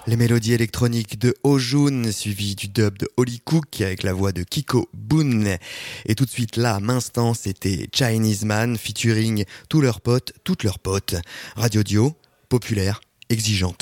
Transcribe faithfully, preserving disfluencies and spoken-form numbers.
Les mélodies électroniques de Ojun, suivies du dub de Holly Cook avec la voix de Kiko Boone. Et tout de suite là, à l'instant, c'était Chinese Man featuring tous leurs potes, toutes leurs potes. Radio Dio, populaire, exigeante.